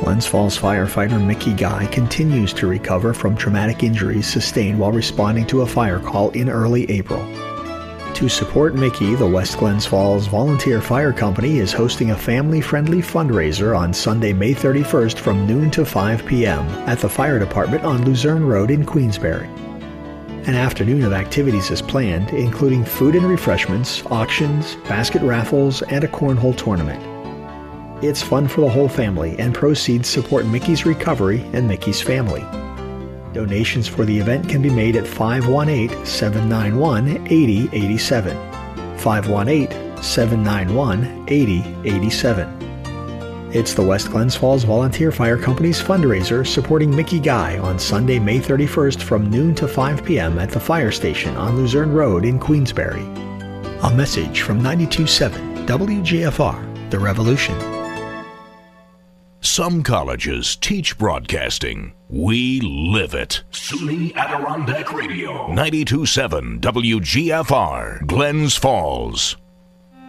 Glens Falls firefighter Mickey Guy continues to recover from traumatic injuries sustained while responding to a fire call in early April. To support Mickey, the West Glens Falls Volunteer Fire Company is hosting a family-friendly fundraiser on Sunday, May 31st from noon to 5 p.m. at the fire department on Luzerne Road in Queensbury. An afternoon of activities is planned, including food and refreshments, auctions, basket raffles, and a cornhole tournament. It's fun for the whole family, and proceeds support Mickey's recovery and Mickey's family. Donations for the event can be made at 518-791-8087. 518-791-8087. It's the West Glens Falls Volunteer Fire Company's fundraiser supporting Mickey Guy on Sunday, May 31st from noon to 5 p.m. at the fire station on Luzerne Road in Queensbury. A message from 92.7 WGFR, The Revolution. Some colleges teach broadcasting. We live it. SUNY Adirondack Radio. 92.7 WGFR, Glens Falls.